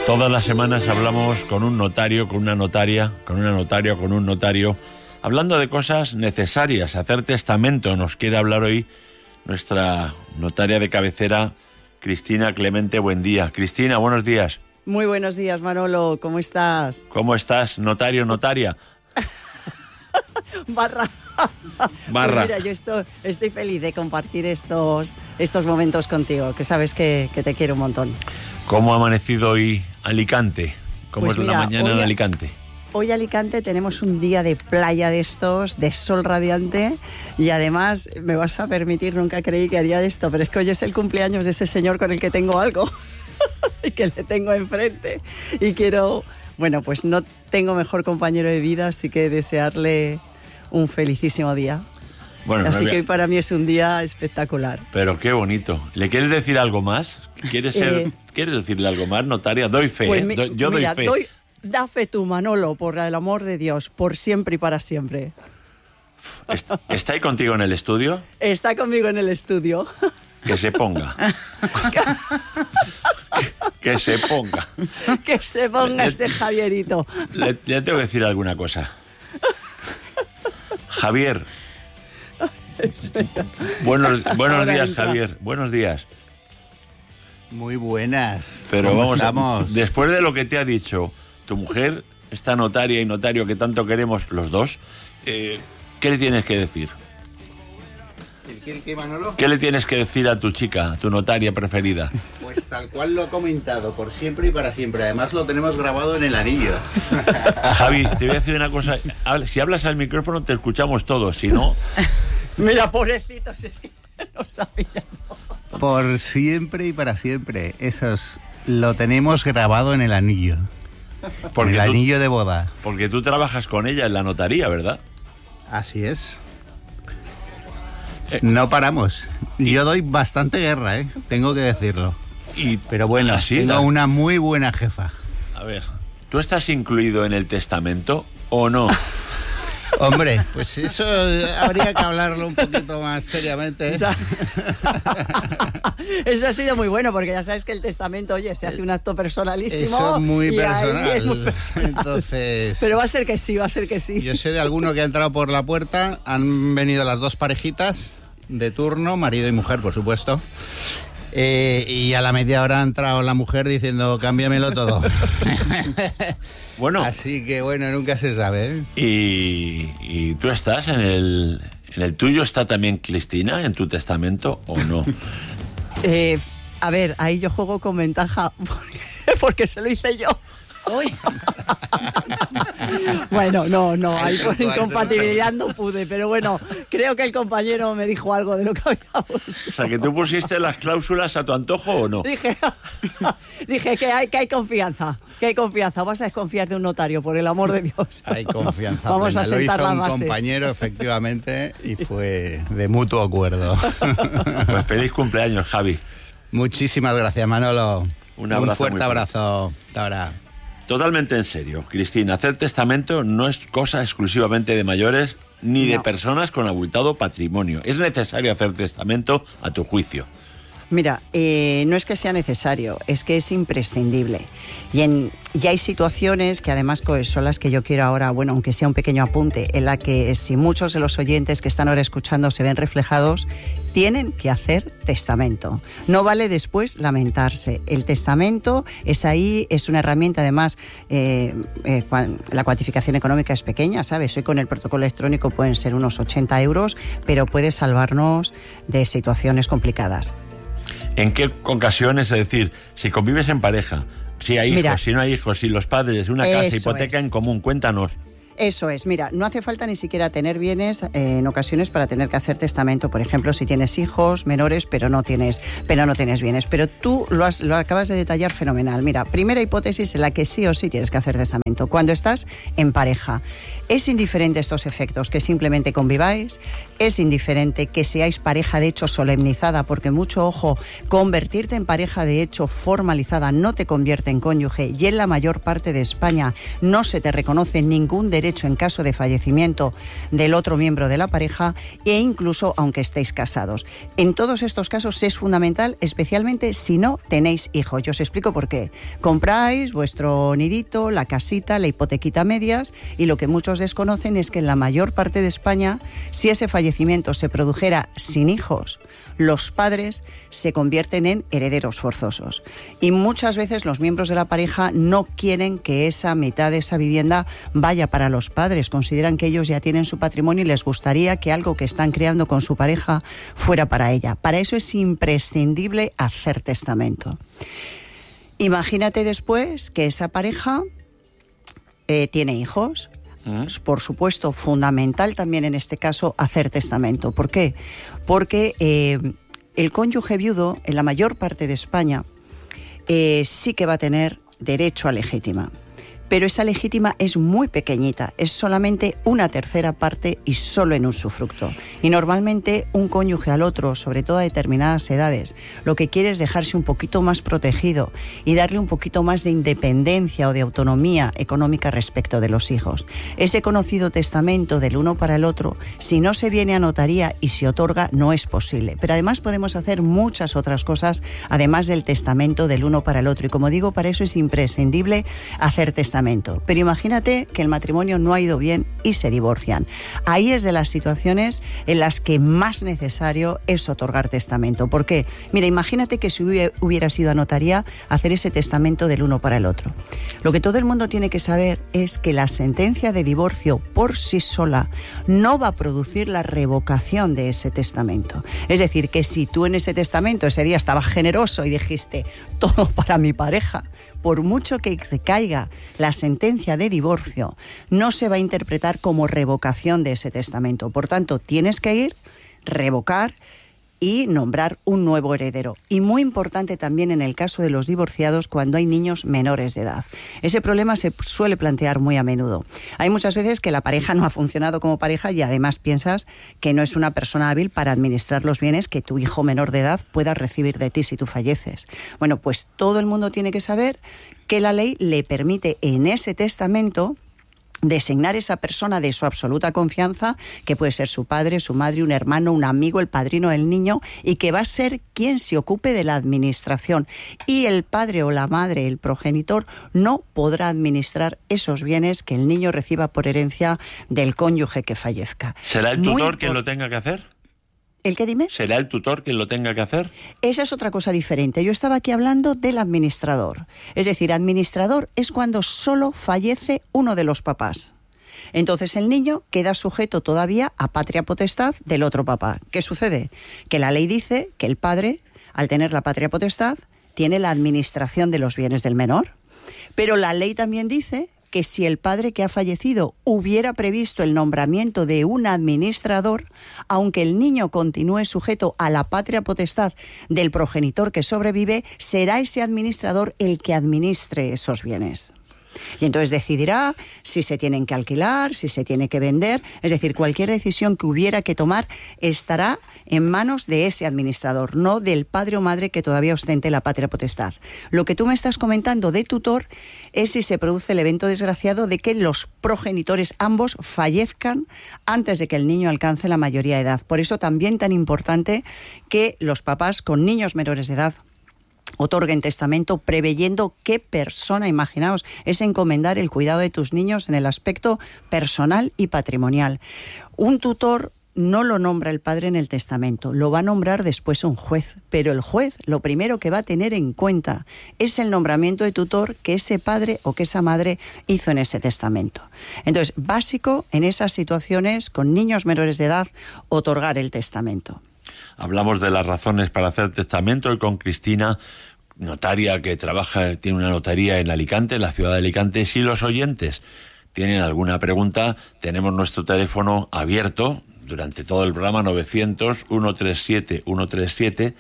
Todas las semanas hablamos con un notario, con una notaria, con una notaria, con un notario, hablando de cosas necesarias. Hacer testamento nos quiere hablar hoy nuestra notaria de cabecera, Cristina Clemente. Buen día. Cristina, buenos días. Muy buenos días, Manolo. ¿Cómo estás? ¿Cómo estás, notario, notaria? Barra. Pues mira, yo estoy feliz de compartir estos momentos contigo, que sabes que te quiero un montón. ¿Cómo ha amanecido hoy Alicante? ¿Cómo pues es mira, la mañana en Alicante? Hoy Alicante tenemos un día de playa de estos, de sol radiante, y además, me vas a permitir, nunca creí que haría esto, pero es que hoy es el cumpleaños de ese señor con el que tengo algo y que le tengo enfrente y quiero, bueno, pues no tengo mejor compañero de vida, así que desearle un felicísimo día. Bueno, así que hoy para mí es un día espectacular. Pero qué bonito. ¿Le quieres decir algo más? ¿Quieres decirle algo más, notaria? Doy fe, pues yo mira, doy fe. Da fe tú, Manolo, por el amor de Dios, por siempre y para siempre. ¿Está ahí contigo en el estudio? Está conmigo en el estudio. Que se ponga. Que se ponga. Que se ponga ese Javierito. Le tengo que decir alguna cosa. Javier. Buenos días, Javier. Buenos días. Muy buenas. Pero vamos, después de lo que te ha dicho tu mujer, esta notaria y notario que tanto queremos los dos, ¿qué le tienes que decir? ¿Qué, Manolo? ¿Qué le tienes que decir a tu chica, a tu notaria preferida? Pues tal cual lo ha comentado, por siempre y para siempre. Además lo tenemos grabado en el anillo. Javi, te voy a decir una cosa. Si hablas al micrófono te escuchamos todos, si no... Mira, pobrecitos, es que no sabía. No. Por siempre y para siempre. Lo tenemos grabado en el anillo. En el anillo de boda. Porque tú trabajas con ella en la notaría, ¿verdad? Así es. No paramos. Yo doy bastante guerra, tengo que decirlo. Pero bueno, tengo una muy buena jefa. A ver, ¿tú estás incluido en el testamento o no? Hombre, pues eso habría que hablarlo un poquito más seriamente. Eso ha sido muy bueno, porque ya sabes que el testamento, oye, se hace un acto personalísimo. Eso es muy personal. Es muy personal. Entonces, pero va a ser que sí. Yo sé de alguno que ha entrado por la puerta, han venido las dos parejitas de turno, marido y mujer, por supuesto. Y a la media hora ha entrado la mujer diciendo, cámbiamelo todo. Bueno. Así que bueno, nunca se sabe, ¿Y tú estás en el tuyo? ¿Está también Cristina en tu testamento o no? A ver, ahí yo juego con ventaja porque se lo hice yo. Uy. Bueno, no, ahí por incompatibilidad no pude, pero bueno, creo que el compañero me dijo algo de lo que había puesto. O sea, que tú pusiste las cláusulas a tu antojo o no. Dije que hay confianza, vas a desconfiar de un notario, por el amor de Dios. Hay confianza. Vamos a sentar las bases. Lo hizo un compañero, efectivamente, y fue de mutuo acuerdo. Pues feliz cumpleaños, Javi. Muchísimas gracias, Manolo. Un fuerte abrazo. Hasta ahora. Totalmente en serio, Cristina, hacer testamento no es cosa exclusivamente de mayores ni de personas con abultado patrimonio. Es necesario hacer testamento a tu juicio. Mira, no es que sea necesario, es que es imprescindible. Y hay situaciones que además son las que yo quiero ahora, bueno, aunque sea un pequeño apunte, en la que si muchos de los oyentes que están ahora escuchando se ven reflejados, tienen que hacer testamento. No vale después lamentarse. El testamento es una herramienta, además, la cuantificación económica es pequeña, ¿sabes? Hoy con el protocolo electrónico pueden ser unos 80 euros, pero puede salvarnos de situaciones complicadas. ¿En qué ocasiones? Es decir, si convives en pareja, si hay hijos, si no hay hijos, si los padres, una casa, hipoteca en común, cuéntanos. Eso es, mira, no hace falta ni siquiera tener bienes en ocasiones para tener que hacer testamento. Por ejemplo, si tienes hijos menores, pero no tienes bienes. Pero tú lo acabas de detallar fenomenal. Mira, primera hipótesis en la que sí o sí tienes que hacer testamento. Cuando estás en pareja, es indiferente estos efectos, que simplemente conviváis, Es indiferente que seáis pareja de hecho solemnizada, porque mucho ojo, convertirte en pareja de hecho formalizada no te convierte en cónyuge, y en la mayor parte de España no se te reconoce ningún derecho en caso de fallecimiento del otro miembro de la pareja, e incluso aunque estéis casados. En todos estos casos es fundamental, especialmente si no tenéis hijos. Yo os explico por qué. Compráis vuestro nidito, la casita, la hipotequita a medias, y lo que muchos desconocen es que en la mayor parte de España, si ese fallecimiento se produjera sin hijos, los padres se convierten en herederos forzosos. Y muchas veces los miembros de la pareja no quieren que esa mitad de esa vivienda vaya para los padres. Consideran que ellos ya tienen su patrimonio y les gustaría que algo que están creando con su pareja fuera para ella. Para eso es imprescindible hacer testamento. Imagínate después que esa pareja tiene hijos. Por supuesto, fundamental también en este caso hacer testamento. ¿Por qué? Porque el cónyuge viudo, en la mayor parte de España, sí que va a tener derecho a legítima. Pero esa legítima es muy pequeñita, es solamente una tercera parte y solo en usufructo. Y normalmente un cónyuge al otro, sobre todo a determinadas edades, lo que quiere es dejarse un poquito más protegido y darle un poquito más de independencia o de autonomía económica respecto de los hijos. Ese conocido testamento del uno para el otro, si no se viene a notaría y se otorga, no es posible. Pero además podemos hacer muchas otras cosas, además del testamento del uno para el otro. Y como digo, para eso es imprescindible hacer testamento. Pero imagínate que el matrimonio no ha ido bien y se divorcian. Ahí es de las situaciones en las que más necesario es otorgar testamento. ¿Por qué? Mira, imagínate que si hubieras ido a notaría a hacer ese testamento del uno para el otro. Lo que todo el mundo tiene que saber es que la sentencia de divorcio por sí sola no va a producir la revocación de ese testamento. Es decir, que si tú en ese testamento ese día estabas generoso y dijiste todo para mi pareja, por mucho que recaiga la sentencia de divorcio, no se va a interpretar como revocación de ese testamento. Por tanto, tienes que ir, revocar y nombrar un nuevo heredero. Y muy importante también en el caso de los divorciados cuando hay niños menores de edad. Ese problema se suele plantear muy a menudo. Hay muchas veces que la pareja no ha funcionado como pareja y además piensas que no es una persona hábil para administrar los bienes que tu hijo menor de edad pueda recibir de ti si tú falleces. Bueno, pues todo el mundo tiene que saber que la ley le permite en ese testamento designar esa persona de su absoluta confianza, que puede ser su padre, su madre, un hermano, un amigo, el padrino del niño, y que va a ser quien se ocupe de la administración. Y el padre o la madre, el progenitor, no podrá administrar esos bienes que el niño reciba por herencia del cónyuge que fallezca. ¿Será el tutor quien lo tenga que hacer? ¿El qué, dime? ¿Será el tutor quien lo tenga que hacer? Esa es otra cosa diferente. Yo estaba aquí hablando del administrador. Es decir, administrador es cuando solo fallece uno de los papás. Entonces el niño queda sujeto todavía a patria potestad del otro papá. ¿Qué sucede? Que la ley dice que el padre, al tener la patria potestad, tiene la administración de los bienes del menor. Pero la ley también dice que si el padre que ha fallecido hubiera previsto el nombramiento de un administrador, aunque el niño continúe sujeto a la patria potestad del progenitor que sobrevive, será ese administrador el que administre esos bienes. Y entonces decidirá si se tienen que alquilar, si se tiene que vender, es decir, cualquier decisión que hubiera que tomar estará en manos de ese administrador, no del padre o madre que todavía ostente la patria potestad. Lo que tú me estás comentando de tutor es si se produce el evento desgraciado de que los progenitores ambos fallezcan antes de que el niño alcance la mayoría de edad. Por eso también tan importante que los papás con niños menores de edad otorguen testamento preveyendo qué persona, imaginaos, es encomendar el cuidado de tus niños en el aspecto personal y patrimonial. Un tutor no lo nombra el padre en el testamento, lo va a nombrar después un juez, pero el juez lo primero que va a tener en cuenta es el nombramiento de tutor que ese padre o que esa madre hizo en ese testamento. Entonces, básico en esas situaciones con niños menores de edad, otorgar el testamento. Hablamos de las razones para hacer testamento y con Cristina, notaria que tiene una notaría en Alicante, en la ciudad de Alicante. Si los oyentes tienen alguna pregunta, tenemos nuestro teléfono abierto durante todo el programa, 900-137-137,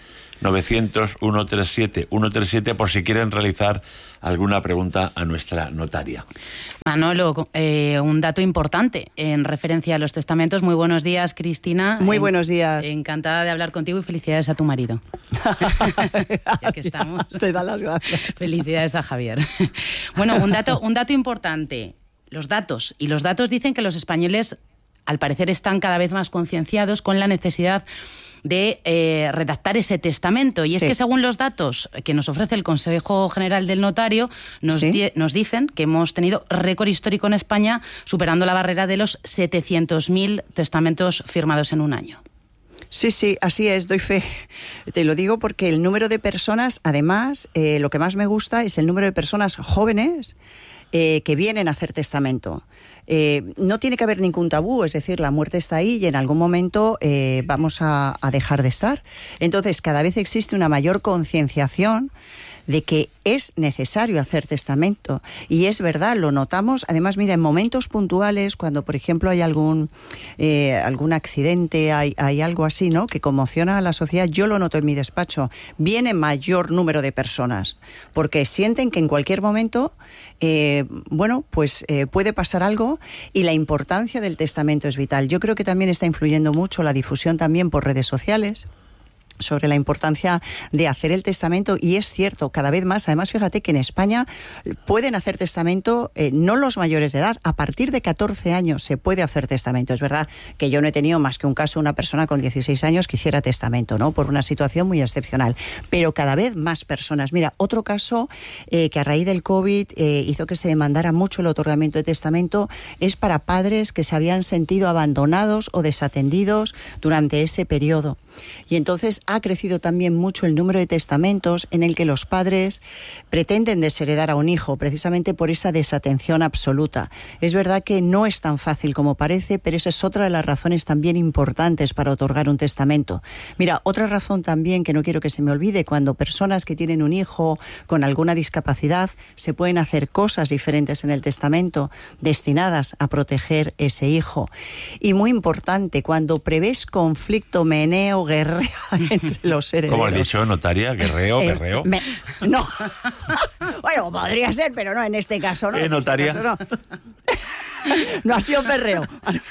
900-137-137, por si quieren realizar alguna pregunta a nuestra notaria. Manolo, un dato importante en referencia a los testamentos. Muy buenos días, Cristina. Muy buenos días. Encantada de hablar contigo y felicidades a tu marido. Ya que estamos. Te da las gracias. Felicidades a Javier. Bueno, un dato importante. Los datos dicen que los españoles, al parecer, están cada vez más concienciados con la necesidad de redactar ese testamento. Y es que según los datos que nos ofrece el Consejo General del Notario, nos dicen que hemos tenido récord histórico en España, superando la barrera de los 700.000 testamentos firmados en un año. Sí, así es, doy fe. Te lo digo porque el número de personas, además, lo que más me gusta es el número de personas jóvenes que vienen a hacer testamento. No tiene que haber ningún tabú, es decir, la muerte está ahí y en algún momento vamos a dejar de estar. Entonces, cada vez existe una mayor concienciación de que es necesario hacer testamento. Y es verdad, lo notamos. Además, mira, en momentos puntuales, cuando, por ejemplo, hay algún accidente, hay algo así, ¿no?, que conmociona a la sociedad, yo lo noto en mi despacho. Viene mayor número de personas, porque sienten que en cualquier momento, puede pasar algo y la importancia del testamento es vital. Yo creo que también está influyendo mucho la difusión también por redes sociales sobre la importancia de hacer el testamento, y es cierto, cada vez más. Además, fíjate que en España pueden hacer testamento no los mayores de edad, a partir de 14 años se puede hacer testamento. Es verdad que yo no he tenido más que un caso de una persona con 16 años que hiciera testamento, ¿no?, por una situación muy excepcional, pero cada vez más personas. Mira, otro caso que a raíz del COVID hizo que se demandara mucho el otorgamiento de testamento es para padres que se habían sentido abandonados o desatendidos durante ese periodo. Y entonces ha crecido también mucho el número de testamentos en el que los padres pretenden desheredar a un hijo precisamente por esa desatención absoluta. Es verdad que no es tan fácil como parece, pero esa es otra de las razones también importantes para otorgar un testamento. Mira, otra razón también que no quiero que se me olvide: cuando personas que tienen un hijo con alguna discapacidad, se pueden hacer cosas diferentes en el testamento destinadas a proteger ese hijo. Y muy importante, cuando prevés conflicto, meneo, guerrea entre los herederos. ¿Cómo has dicho, notaria? ¿Guerreo? No. Bueno, podría ser, pero no, en este caso no. ¿Notaria? No ha sido perreo,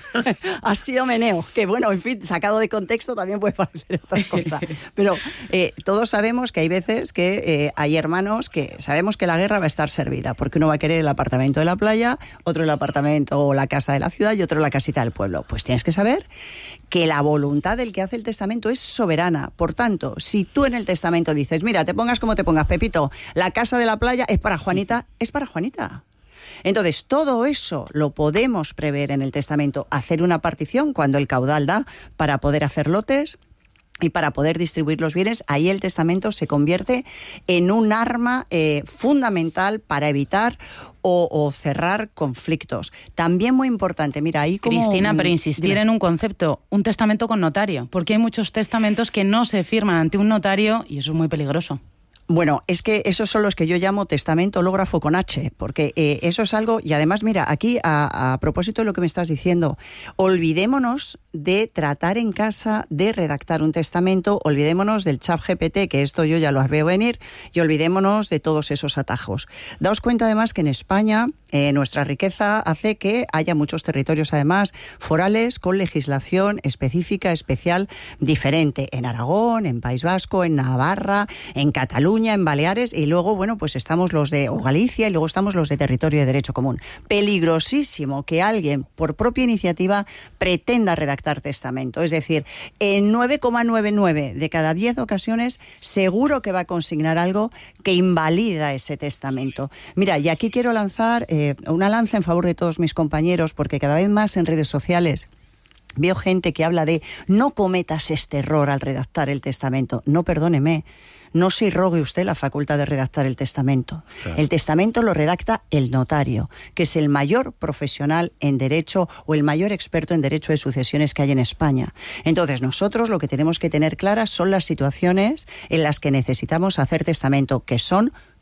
ha sido meneo, que bueno, en fin, sacado de contexto también puede parecer otra cosa. Pero todos sabemos que hay veces que hay hermanos que sabemos que la guerra va a estar servida, porque uno va a querer el apartamento de la playa, otro el apartamento o la casa de la ciudad y otro la casita del pueblo. Pues tienes que saber que la voluntad del que hace el testamento es soberana. Por tanto, si tú en el testamento dices, mira, te pongas como te pongas, Pepito, la casa de la playa es para Juanita, es para Juanita. Entonces, todo eso lo podemos prever en el testamento, hacer una partición cuando el caudal da para poder hacer lotes y para poder distribuir los bienes. Ahí el testamento se convierte en un arma fundamental para evitar o cerrar conflictos. También muy importante, mira, ahí como... Cristina, pero insistir en un concepto, un testamento con notario, porque hay muchos testamentos que no se firman ante un notario y eso es muy peligroso. Bueno, es que esos son los que yo llamo testamento hológrafo con H, porque eso es algo, y además, mira, aquí a propósito de lo que me estás diciendo, olvidémonos de tratar en casa de redactar un testamento, olvidémonos del ChatGPT, que esto yo ya lo veo venir, y olvidémonos de todos esos atajos. Daos cuenta además que en España nuestra riqueza hace que haya muchos territorios además forales con legislación específica, especial, diferente, en Aragón, en País Vasco, en Navarra, en Cataluña, en Baleares, y luego, bueno, pues estamos los de Galicia y luego estamos los de territorio de derecho común. Peligrosísimo que alguien, por propia iniciativa, pretenda redactar testamento. Es decir, en 9,99 de cada 10 ocasiones seguro que va a consignar algo que invalida ese testamento. Mira, y aquí quiero lanzar una lanza en favor de todos mis compañeros, porque cada vez más en redes sociales veo gente que habla de no cometas este error al redactar el testamento. No, perdóneme. No se irrogue usted la facultad de redactar el testamento. Claro. El testamento lo redacta el notario, que es el mayor profesional en derecho o el mayor experto en derecho de sucesiones que hay en España. Entonces, nosotros lo que tenemos que tener claras son las situaciones en las que necesitamos hacer testamento, que son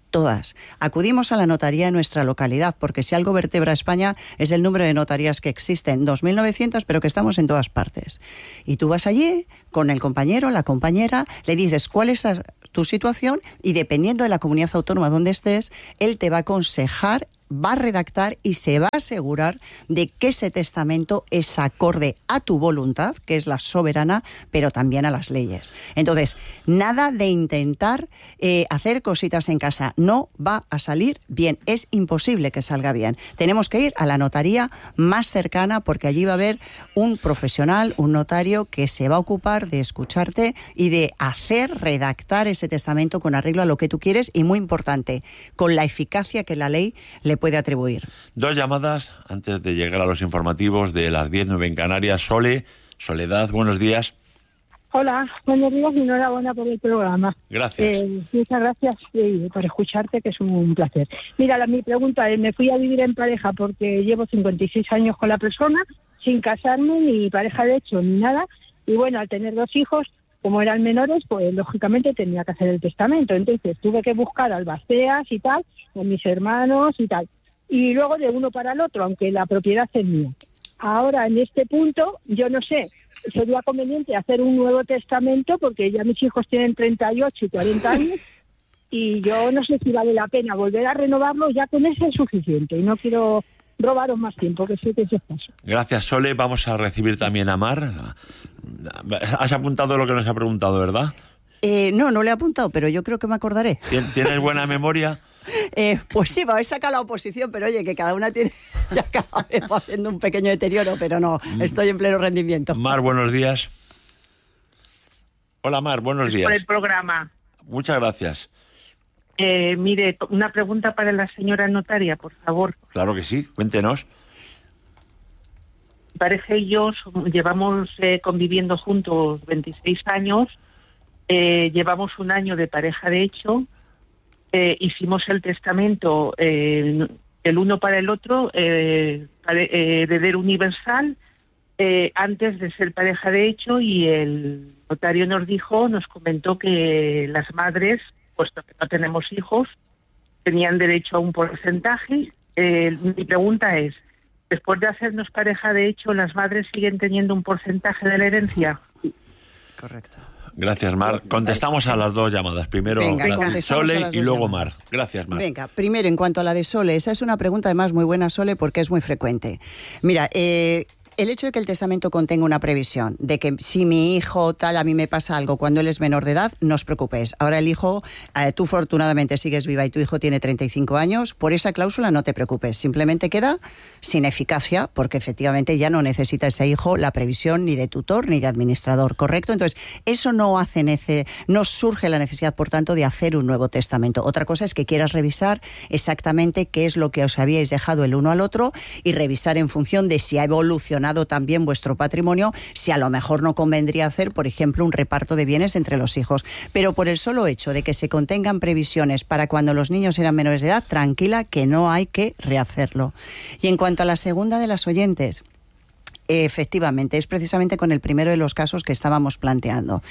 Todas. Acudimos a la notaría de nuestra localidad, porque si algo vertebra España es el número de notarías que existen, 2.900, pero que estamos en todas partes. Y tú vas allí con el compañero, la compañera, le dices cuál es tu situación y dependiendo de la comunidad autónoma donde estés, él te va a aconsejar, va a redactar y se va a asegurar de que ese testamento es acorde a tu voluntad, que es la soberana, pero también a las leyes. Entonces, nada de intentar hacer cositas en casa. No va a salir bien. Es imposible que salga bien. Tenemos que ir a la notaría más cercana porque allí va a haber un profesional, un notario que se va a ocupar de escucharte y de redactar ese testamento con arreglo a lo que tú quieres y, muy importante, con la eficacia que la ley le puede atribuir. 2 llamadas antes de llegar a los informativos de las 10:09 en Canarias. Soledad, buenos días. Hola, buenos días y enhorabuena por el programa. Gracias. Muchas gracias por escucharte, que es un placer. Mira, mi pregunta es, me fui a vivir en pareja porque llevo 56 años con la persona, sin casarme, ni pareja de hecho, ni nada, y bueno, al tener 2 hijos, como eran menores, pues lógicamente tenía que hacer el testamento. Entonces tuve que buscar albaceas y tal, con mis hermanos y tal. Y luego de uno para el otro, aunque la propiedad es mía. Ahora, en este punto, yo no sé, sería conveniente hacer un nuevo testamento porque ya mis hijos tienen 38 y 40 años y yo no sé si vale la pena volver a renovarlo, ya con ese es suficiente y no quiero robaros más tiempo, que sé que es escaso. Gracias, Sole. Vamos a recibir también a Mar. Has apuntado lo que nos ha preguntado, ¿verdad? No le he apuntado, pero yo creo que me acordaré. ¿Tienes buena memoria? Pues sí, me habéis sacado la oposición, pero oye, que cada una tiene, ya cada vez va haciendo un pequeño deterioro, pero no, estoy en pleno rendimiento. Mar, buenos días. Hola, Mar, buenos días. Por el programa. Muchas gracias. Mire, una pregunta para la señora notaria, por favor. Claro que sí, cuéntenos. Mi pareja y yo llevamos conviviendo juntos 26 años, llevamos un año de pareja de hecho, hicimos el testamento el uno para el otro, heredero universal, antes de ser pareja de hecho, y el notario nos comentó que las madres, puesto que no tenemos hijos, tenían derecho a un porcentaje. Mi pregunta es, después de hacernos pareja de hecho, ¿las madres siguen teniendo un porcentaje de la herencia? Correcto. Gracias, Mar. Contestamos a las 2 llamadas. Primero Sole y luego Mar. Gracias, Mar. Venga, primero en cuanto a la de Sole, esa es una pregunta además muy buena, Sole, porque es muy frecuente. Mira, el hecho de que el testamento contenga una previsión de que si mi hijo tal, a mí me pasa algo cuando él es menor de edad, no os preocupéis. Ahora el hijo, tú afortunadamente sigues viva y tu hijo tiene 35 años, por esa cláusula no te preocupes. Simplemente queda sin eficacia porque efectivamente ya no necesita ese hijo la previsión ni de tutor ni de administrador, ¿correcto? Entonces, eso no surge la necesidad, por tanto, de hacer un nuevo testamento. Otra cosa es que quieras revisar exactamente qué es lo que os habíais dejado el uno al otro y revisar en función de si ha evolucionado también vuestro patrimonio, si a lo mejor no convendría hacer, por ejemplo, un reparto de bienes entre los hijos. Pero por el solo hecho de que se contengan previsiones para cuando los niños eran menores de edad, tranquila que no hay que rehacerlo. Y en cuanto a la segunda de las oyentes, efectivamente, es precisamente con el primero de los casos que estábamos planteando.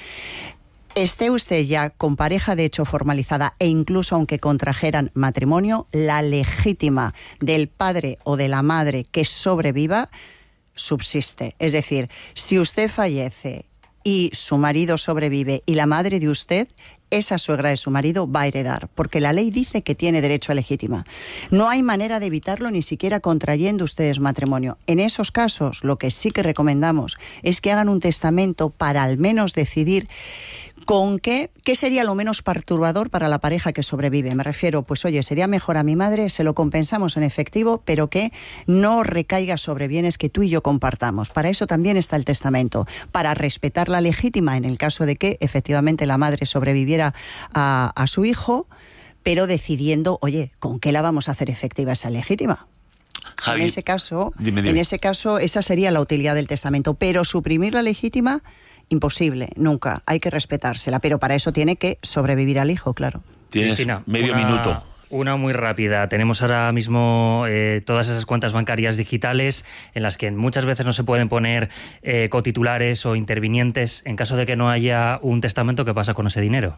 Esté usted ya con pareja de hecho formalizada e incluso aunque contrajeran matrimonio, la legítima del padre o de la madre que sobreviva subsiste. Es decir, si usted fallece y su marido sobrevive y la madre de usted, esa suegra de su marido va a heredar, porque la ley dice que tiene derecho a legítima. No hay manera de evitarlo ni siquiera contrayendo ustedes matrimonio. En esos casos, lo que sí que recomendamos es que hagan un testamento para al menos decidir con qué sería lo menos perturbador para la pareja que sobrevive. Me refiero, pues oye, sería mejor a mi madre, se lo compensamos en efectivo, pero que no recaiga sobre bienes que tú y yo compartamos. Para eso también está el testamento, para respetar la legítima en el caso de que efectivamente la madre sobreviviera a su hijo, pero decidiendo, oye, ¿con qué la vamos a hacer efectiva esa legítima? Javi, en ese caso, dime. En ese caso, esa sería la utilidad del testamento, pero suprimir la legítima, imposible, nunca. Hay que respetársela, pero para eso tiene que sobrevivir al hijo, claro. Tienes Cristina, medio minuto. Una muy rápida. Tenemos ahora mismo todas esas cuentas bancarias digitales en las que muchas veces no se pueden poner cotitulares o intervinientes. En caso de que no haya un testamento, ¿qué pasa con ese dinero?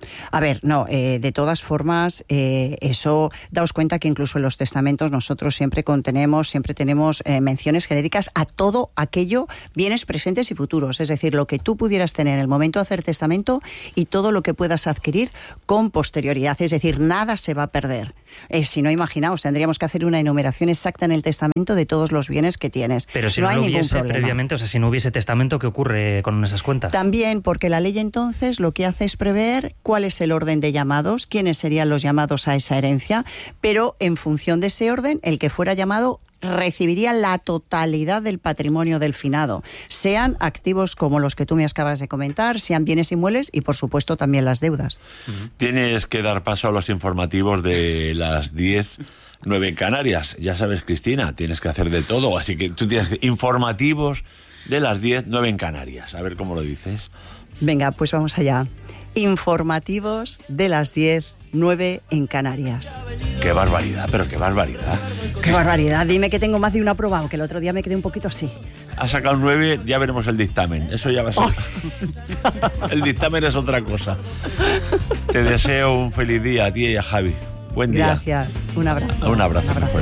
A ver, no, de todas formas, eso, daos cuenta que incluso en los testamentos nosotros siempre tenemos menciones genéricas a todo aquello, bienes presentes y futuros, es decir, lo que tú pudieras tener en el momento de hacer testamento y todo lo que puedas adquirir con posterioridad, es decir, nada se va a perder. Si no, imaginaos, tendríamos que hacer una enumeración exacta en el testamento de todos los bienes que tienes. Pero si no no hay lo ningún hubiese problema. previamente, o sea, si no hubiese testamento, ¿qué ocurre con esas cuentas? También, porque la ley entonces lo que hace es prever cuál es el orden de llamados, quiénes serían los llamados a esa herencia, pero en función de ese orden, el que fuera llamado recibiría la totalidad del patrimonio del finado, sean activos como los que tú me acabas de comentar, sean bienes inmuebles y, por supuesto, también las deudas. Tienes que dar paso a los informativos de las 10:09 en Canarias. Ya sabes, Cristina, tienes que hacer de todo, así que tú tienes informativos de las 10:09 en Canarias. A ver cómo lo dices. Venga, pues vamos allá. Informativos de las 10:09 en Canarias. Qué barbaridad, pero qué barbaridad. ¡Qué barbaridad! Dime que tengo más de un aprobado, que el otro día me quedé un poquito así. Ha sacado un 9, ya veremos el dictamen. Eso ya va a ser. El dictamen es otra cosa. Te deseo un feliz día a ti y a Javi. Buen día. Gracias. Un abrazo. Un abrazo.